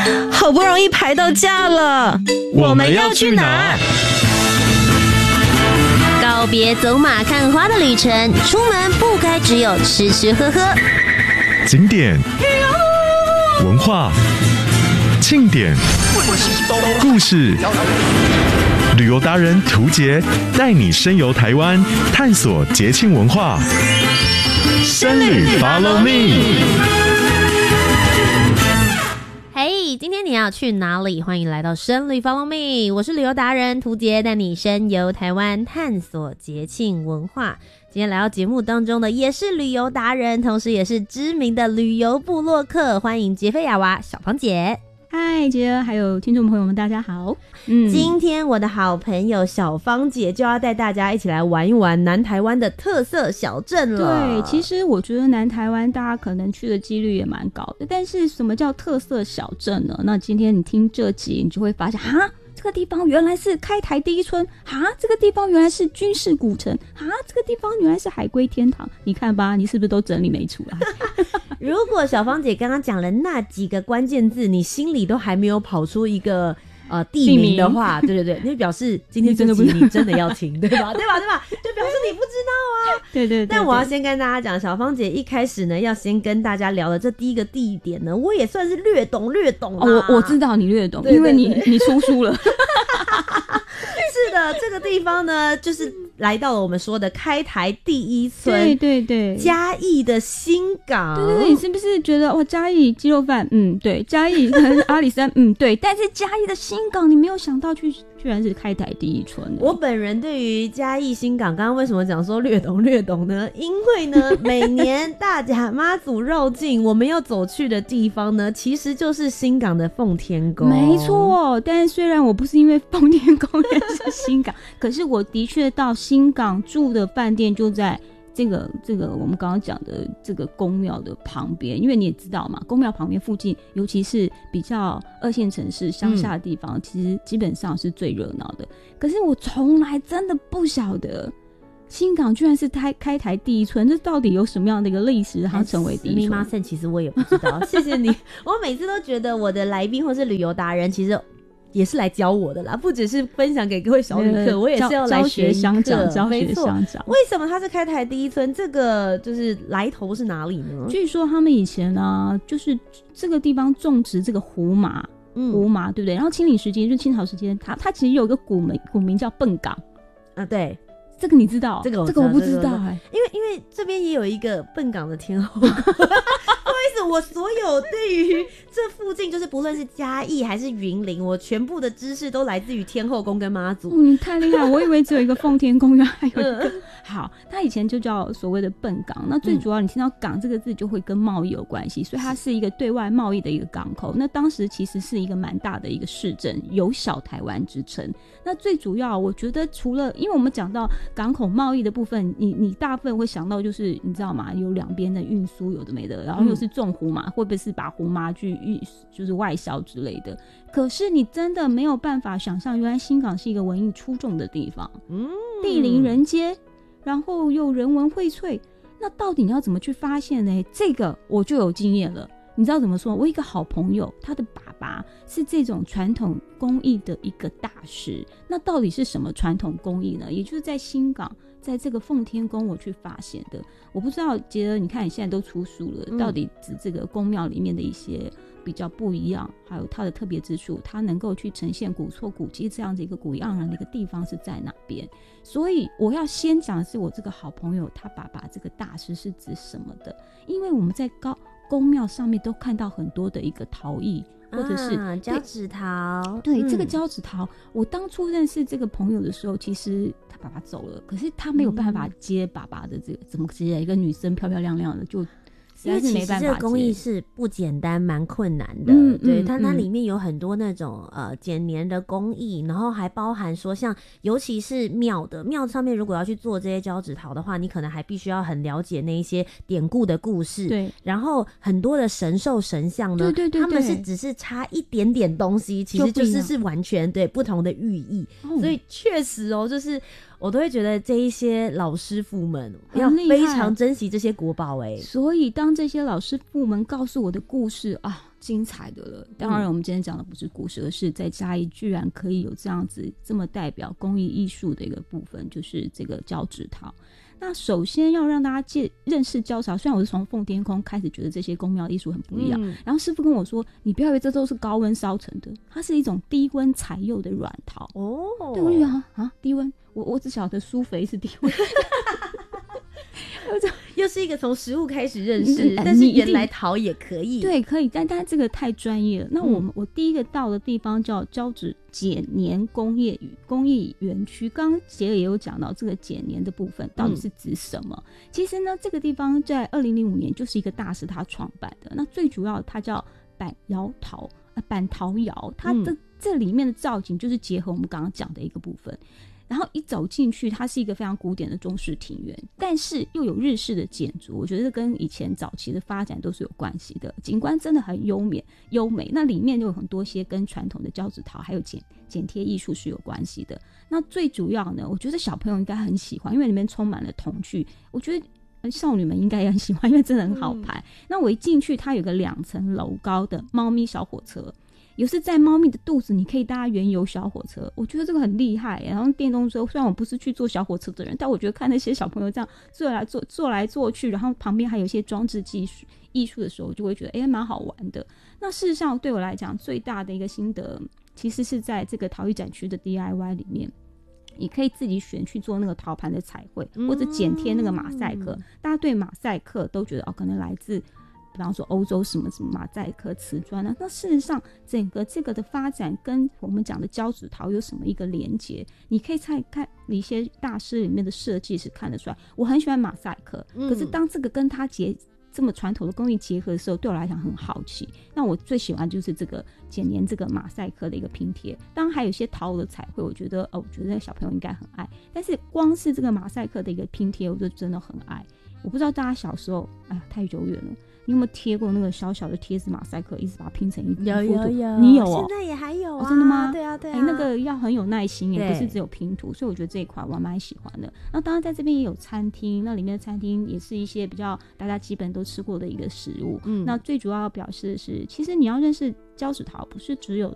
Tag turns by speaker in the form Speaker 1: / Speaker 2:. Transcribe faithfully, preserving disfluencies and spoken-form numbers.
Speaker 1: 好不容易排到假了，
Speaker 2: 我们要去哪？
Speaker 3: 告别走马看花的旅程，出门不该只有吃吃喝喝。
Speaker 2: 景点、文化、庆典、故事，旅游达人涂杰带你深游台湾，探索节庆文化。深旅 Follow Me。
Speaker 3: 嘿、hey, 今天你要去哪里？欢迎来到深旅 Follow Me， 我是旅游达人涂杰，带你深游台湾，探索节庆文化。今天来到节目当中的也是旅游达人，同时也是知名的旅游部落客，欢迎杰菲亚娃小芳姐。
Speaker 4: 嗨，杰，还有听众朋友们，大家好。嗯，
Speaker 3: 今天我的好朋友小芳姐就要带大家一起来玩一玩南台湾的特色小镇了。
Speaker 4: 对，其实我觉得南台湾大家可能去的几率也蛮高的，但是什么叫特色小镇呢？那今天你听这集，你就会发现，哈，这个地方原来是开台第一村，哈，这个地方原来是军事古城，哈，这个地方原来是海龟天堂。你看吧，你是不是都整理没出来？
Speaker 3: 如果小芳姐刚刚讲了那几个关键字，你心里都还没有跑出一个呃地名的话，对对对，那表示今天这集你真的要听，对吧？对吧？对吧？就表示你不知道啊。
Speaker 4: 对 对, 对, 对。
Speaker 3: 但我要先跟大家讲，小芳姐一开始呢，要先跟大家聊的这第一个地点呢，我也算是略懂略懂啊。
Speaker 4: 哦、我我知道你略懂，
Speaker 3: 对对对，
Speaker 4: 因为你你出书了。
Speaker 3: 是的，这个地方呢，就是来到了我们说的开台第一村，
Speaker 4: 对对对，
Speaker 3: 嘉义的新港。
Speaker 4: 对对对，你是不是觉得哇，嘉义鸡肉饭，嗯，对，嘉义跟阿里山，嗯，对，但是嘉义的新港，你没有想到去，居然是开台第一村。
Speaker 3: 我本人对于嘉义新港，刚刚为什么讲说略懂略懂呢？因为呢，每年大甲妈祖绕境，我们要走去的地方呢，其实就是新港的奉天宫。
Speaker 4: 没错，但是虽然我不是因为奉天宫认识新港，可是我的确到新港住的饭店就在这个这个我们刚刚讲的这个宫庙的旁边，因为你也知道嘛，宫庙旁边附近，尤其是比较二线城市乡下的地方、嗯、其实基本上是最热闹的。可是我从来真的不晓得新港居然是开开台第一村，这到底有什么样的一个历史让它成为第一村？
Speaker 3: 欸、其实我也不知道。谢谢你，我每次都觉得我的来宾或是旅游达人其实也是来教我的啦，不只是分享给各位小旅客，我也是要来学
Speaker 4: 乡长，教学乡长。
Speaker 3: 为什么他是开台第一村？这个就是来头是哪里呢？
Speaker 4: 据说他们以前啊，就是这个地方种植这个胡麻，嗯、胡麻对不对？然后清领时期，就清朝时间，它它其实有一个古名，古名叫笨港
Speaker 3: 啊，对。
Speaker 4: 这个你知道？
Speaker 3: 这个我
Speaker 4: 这个我不知道哎、欸，
Speaker 3: 因为因为这边也有一个笨港的天后宫。不好意思，我所有对于这附近就是不论是嘉义还是云林，我全部的知识都来自于天后宫跟妈祖。
Speaker 4: 嗯，你太厉害！我以为只有一个奉天宫，原来还有一个。好，它以前就叫所谓的笨港。那最主要，你听到港这个字就会跟贸易有关系，所以它是一个对外贸易的一个港口。那当时其实是一个蛮大的一个市镇，有小台湾之称。那最主要，我觉得除了因为我们讲到港口贸易的部分，你你大部分会想到就是你知道吗？有两边的运输有的没的，然后又是种胡麻，会不会是把胡麻去运就是外销之类的？可是你真的没有办法想象，原来新港是一个文艺出众的地方，嗯，地灵人杰，然后又人文荟萃。那到底你要怎么去发现呢？这个我就有经验了。你知道怎么说？我一个好朋友，他的爸爸是这种传统工艺的一个大师。那到底是什么传统工艺呢？也就是在新港，在这个奉天宫我去发现的。我不知道杰儿，你看你现在都出书了、嗯、到底指这个宫庙里面的一些比较不一样，还有它的特别之处，它能够去呈现古厝古迹这样的一个古意盎然的一个地方是在哪边。所以我要先讲的是我这个好朋友他爸爸这个大师是指什么的，因为我们在高宫庙上面都看到很多的一个陶艺，或者是
Speaker 3: 交趾陶。
Speaker 4: 对、
Speaker 3: 嗯、
Speaker 4: 这个交趾陶，我当初认识这个朋友的时候，其实他爸爸走了，可是他没有办法接爸爸的这个、嗯、怎么接一个女生漂漂亮亮的，就
Speaker 3: 因为其实这个工艺是不简单，蛮困难的。嗯、对，它、嗯、它里面有很多那种呃剪黏的工艺，然后还包含说像尤其是庙的庙上面，如果要去做这些交趾陶的话，你可能还必须要很了解那一些典故的故事。
Speaker 4: 对，
Speaker 3: 然后很多的神兽神像呢，
Speaker 4: 对对 对, 对，
Speaker 3: 他们是只是差一点点东西，其实就是是完全对不同的寓意。哦、所以确实哦，就是我都会觉得这一些老师傅们要非常珍惜这些国宝哎。
Speaker 4: 所以当这些老师傅们告诉我的故事啊， 精彩的了。当然我们今天讲的不是故事，而是在嘉义居然可以有这样子这么代表工艺艺术的一个部分，就是这个交趾陶。那首先要让大家介认识交趾陶，虽然我是从奉天宫开始觉得这些宫庙艺术很不一样、嗯、然后师父跟我说你不要以为这都是高温烧成的，它是一种低温采釉的软陶哦。对，我就想啊低温，我我只晓得苏肥是低温
Speaker 3: 又是一个从食物开始认识、嗯、但是原来陶也可以，
Speaker 4: 对，可以，但但这个太专业了。那我们、嗯、我第一个到的地方叫交趾剪黏工业工艺园区，刚刚杰也有讲到这个剪黏的部分到底是指什么、嗯、其实呢这个地方在二零零五年就是一个大师他创办的，那最主要它叫板窑陶、呃、板陶窑，它的、嗯、这里面的造景就是结合我们刚刚讲的一个部分，然后一走进去它是一个非常古典的中式庭园，但是又有日式的建筑，我觉得跟以前早期的发展都是有关系的，景观真的很优美优美，那里面就有很多些跟传统的交趾陶还有剪剪贴艺术是有关系的。那最主要呢我觉得小朋友应该很喜欢，因为里面充满了童趣，我觉得少女们应该也很喜欢，因为真的很好拍、嗯、那我一进去它有个两层楼高的猫咪小火车，有时在猫咪的肚子你可以搭原油小火车，我觉得这个很厉害。然后电动车虽然我不是去坐小火车的人，但我觉得看那些小朋友这样坐来坐坐来坐去，然后旁边还有一些装置技术艺术的时候，我就会觉得哎蛮好玩的。那事实上对我来讲最大的一个心得其实是在这个陶艺展区的 D I Y 里面，你可以自己选去做那个陶盘的彩绘、嗯、或者剪贴那个马赛克、嗯、大家对马赛克都觉得哦可能来自比方说欧洲什么什么马赛克瓷砖啊，那事实上整个这个的发展跟我们讲的交趾陶有什么一个连结，你可以看看一些大师里面的设计是看得出来。我很喜欢马赛克、嗯、可是当这个跟它结这么传统的工艺结合的时候，对我来讲很好奇。那我最喜欢就是这个剪黏这个马赛克的一个拼贴，当然还有一些陶的彩绘，我觉得哦，我觉得小朋友应该很爱，但是光是这个马赛克的一个拼贴我就真的很爱。我不知道大家小时候哎呀太久远了，你有没有贴过那个小小的贴纸马赛克，一直把它拼成一幅？
Speaker 3: 有有有，
Speaker 4: 你有哦？
Speaker 3: 现在也还有啊？
Speaker 4: 哦、真的吗？
Speaker 3: 对啊对啊、
Speaker 4: 欸，那个要很有耐心，也不是只有拼图，所以我觉得这一块我还蛮喜欢的。那当然在这边也有餐厅，那里面的餐厅也是一些比较大家基本都吃过的一个食物。嗯，那最主要表示的是，其实你要认识交趾陶，不是只有